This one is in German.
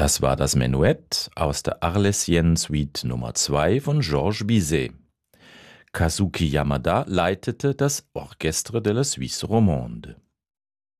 Das war das Menuett aus der Arlésienne Suite Nummer 2 von Georges Bizet. Kazuki Yamada leitete das Orchestre de la Suisse Romande.